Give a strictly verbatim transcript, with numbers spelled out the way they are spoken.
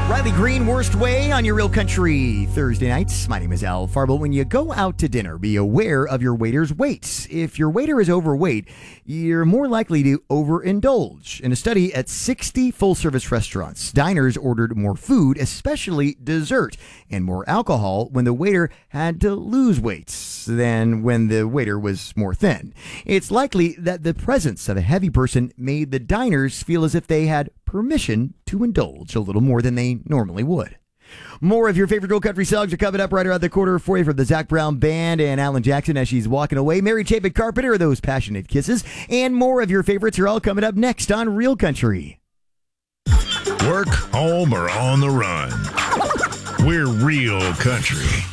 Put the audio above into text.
Riley Green, Worst Way on your Real Country Thursday nights. My name is Al Farble. When you go out to dinner, be aware of your waiter's weight. If your waiter is overweight, you're more likely to overindulge. In a study at sixty full-service restaurants, diners ordered more food, especially dessert, and more alcohol when the waiter had to lose weight than when the waiter was more thin. It's likely that the presence of a heavy person made the diners feel as if they had permission to indulge a little more than they normally would. More of your favorite Real Country songs are coming up right around the corner for you from the Zac Brown Band and Alan Jackson as she's walking away. Mary Chapin Carpenter, Those Passionate Kisses, and more of your favorites are all coming up next on Real Country. Work, home, or on the run. We're Real Country.